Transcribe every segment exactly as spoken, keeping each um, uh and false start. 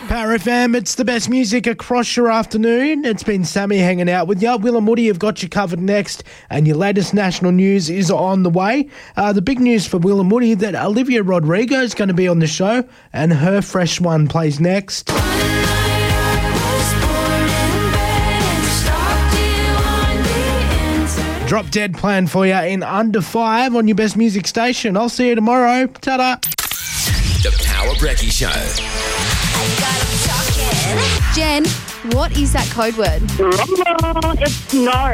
Power F M, it's the best music across your afternoon. It's been Sammy hanging out with you. Will and Woody have got you covered next, and your latest national news is on the way. Uh, the big news for Will and Woody that Olivia Rodrigo is going to be on the show, and her fresh one plays next. Drop Dead planned for you in under five on your best music station. I'll see you tomorrow. Ta-da. The Power Brekkie Show. Jen, what is that code word? It's no.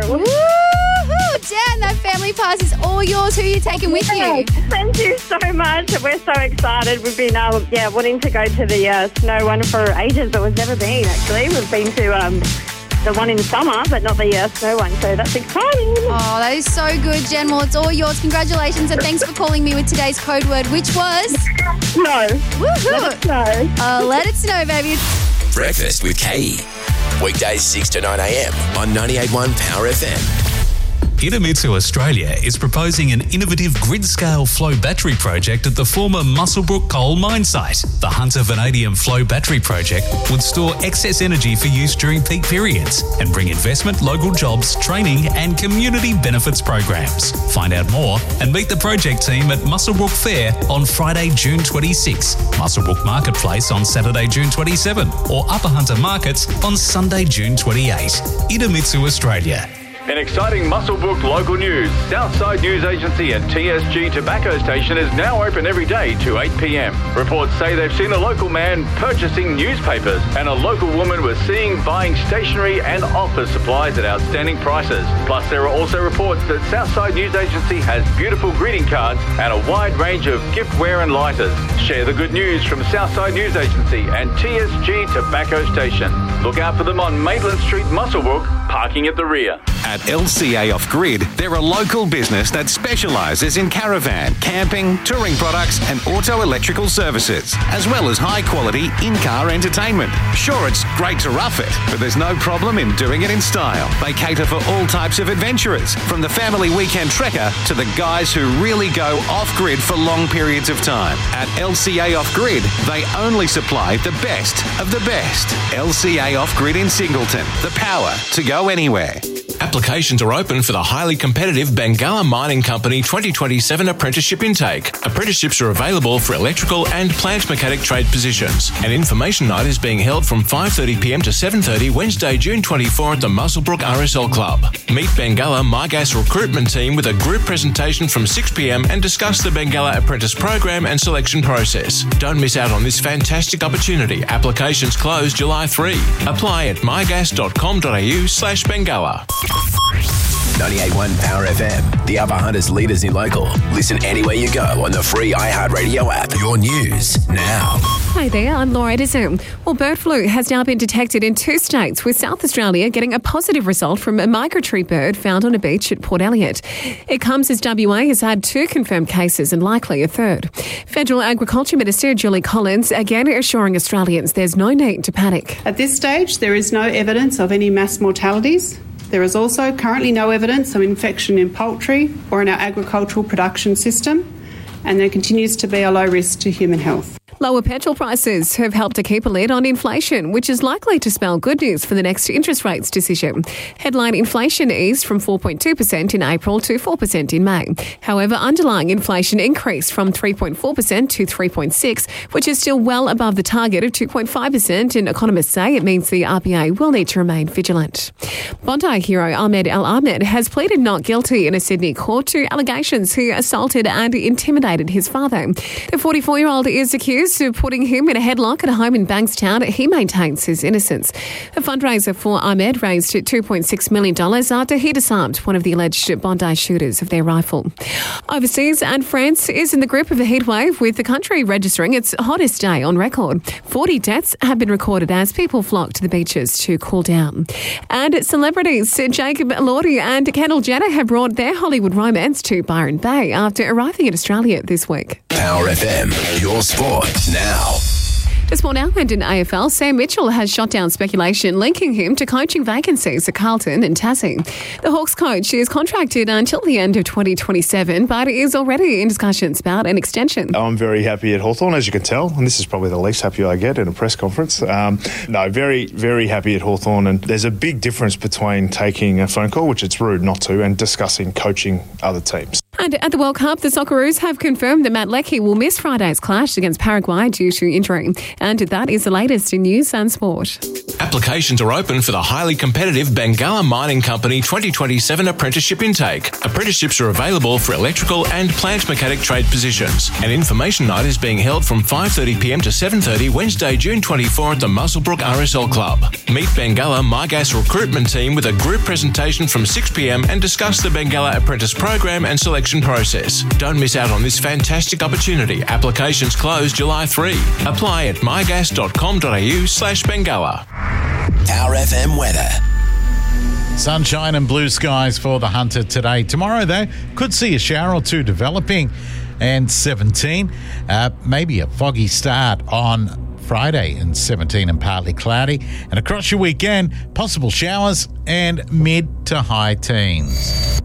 Woo-hoo! Jen, that family pass is all yours. Who are you taking with you? Thank you so much. We're so excited. We've been um, yeah, wanting to go to the uh, snow one for ages, but we've never been, actually. We've been to um, the one in summer, but not the uh, snow one, so that's exciting. Oh, that is so good, Jen. Well, it's all yours. Congratulations, and thanks for calling me with today's code word, which was... No. Woohoo! Let us know. Uh, let us know, baby. Breakfast with Katie. Weekdays six to nine a.m. on ninety-eight point one Power F M. Idemitsu Australia is proposing an innovative grid-scale flow battery project at the former Muswellbrook coal mine site. The Hunter Vanadium Flow Battery Project would store excess energy for use during peak periods and bring investment, local jobs, training and community benefits programs. Find out more and meet the project team at Muswellbrook Fair on Friday, June twenty-sixth, Muswellbrook Marketplace on Saturday, June twenty-seventh, or Upper Hunter Markets on Sunday, June twenty-eighth. Idemitsu Australia. In exciting Muswellbrook local news, Southside News Agency and T S G Tobacco Station is now open every day to eight p.m. Reports say they've seen a local man purchasing newspapers and a local woman was seen buying stationery and office supplies at outstanding prices. Plus, there are also reports that Southside News Agency has beautiful greeting cards and a wide range of giftware and lighters. Share the good news from Southside News Agency and T S G Tobacco Station. Look out for them on Maitland Street, Muswellbrook, parking at the rear. At L C A Off Grid, they're a local business that specialises in caravan, camping, touring products and auto electrical services, as well as high-quality in-car entertainment. Sure, it's great to rough it, but there's no problem in doing it in style. They cater for all types of adventurers, from the family weekend trekker to the guys who really go off-grid for long periods of time. At L C A Off Grid, they only supply the best of the best. L C A Off Grid in Singleton, the power to go anywhere. Applications are open for the highly competitive Bengalla Mining Company twenty twenty-seven apprenticeship intake. Apprenticeships are available for electrical and plant mechanic trade positions. An information night is being held from five thirty p.m. to seven thirty Wednesday, June twenty-fourth at the Muswellbrook R S L Club. Meet Bengalla MyGas recruitment team with a group presentation from six p.m. and discuss the Bengalla apprentice program and selection process. Don't miss out on this fantastic opportunity. Applications close July third. Apply at mygas.com.au slash Bengalla. ninety-eight point one Power F M, the Upper Hunters leaders in local. Listen anywhere you go on the free iHeartRadio app. Your news now. Hi there, I'm Laura Edison. Well, bird flu has now been detected in two states, with South Australia getting a positive result from a migratory bird found on a beach at Port Elliot. It comes as W A has had two confirmed cases and likely a third. Federal Agriculture Minister Julie Collins again assuring Australians there's no need to panic. At this stage, there is no evidence of any mass mortalities. There is also currently no evidence of infection in poultry or in our agricultural production system, and there continues to be a low risk to human health. Lower petrol prices have helped to keep a lid on inflation, which is likely to spell good news for the next interest rates decision. Headline inflation eased from four point two percent in April to four percent in May. However, underlying inflation increased from three point four percent to three point six percent, which is still well above the target of two point five percent, and economists say it means the R B A will need to remain vigilant. Bondi hero Ahmed El Ahmed has pleaded not guilty in a Sydney court to allegations he assaulted and intimidated his father. The forty-four-year-old is accused of putting him in a headlock at a home in Bankstown. He maintains his innocence. A fundraiser for Ahmed raised two point six million dollars after he disarmed one of the alleged Bondi shooters of their rifle. Overseas, and France is in the grip of a heatwave, with the country registering its hottest day on record. forty deaths have been recorded as people flock to the beaches to cool down. And celebrities Jacob Elordi and Kendall Jenner have brought their Hollywood romance to Byron Bay after arriving in Australia this week. Power F M, your sport now. To sport now and in A F L, Sam Mitchell has shot down speculation linking him to coaching vacancies at Carlton and Tassie. The Hawks coach is contracted until the end of twenty twenty-seven, but is already in discussions about an extension. I'm very happy at Hawthorn, as you can tell, and this is probably the least happy I get in a press conference. Um, no, very, very happy at Hawthorn, and there's a big difference between taking a phone call, which it's rude not to, and discussing coaching other teams. And at the World Cup, the Socceroos have confirmed that Matt Leckie will miss Friday's clash against Paraguay due to injury. And that is the latest in news and sport. Applications are open for the highly competitive Bengalla Mining Company twenty twenty-seven apprenticeship intake. Apprenticeships are available for electrical and plant mechanic trade positions. An information night is being held from five thirty p m to seven thirty Wednesday, June twenty-fourth at the Muswellbrook R S L Club. Meet Bengalla MyGas recruitment team with a group presentation from six p m and discuss the Bengalla apprentice program and selection process. Don't miss out on this fantastic opportunity. Applications close July third. Apply at mygas dot com dot a u slash Bengalla. Power F M weather. Sunshine and blue skies for the Hunter today. Tomorrow, though, could see a shower or two developing. And seventeen, uh, maybe a foggy start on Friday, and seventeen and partly cloudy. And across your weekend, possible showers and mid to high teens.